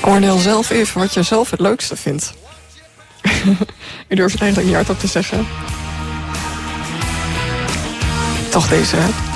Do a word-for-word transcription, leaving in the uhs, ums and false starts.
Oordeel zelf even wat je zelf het leukste vindt. Ik durf het eigenlijk niet hardop te zeggen. Toch deze, hè?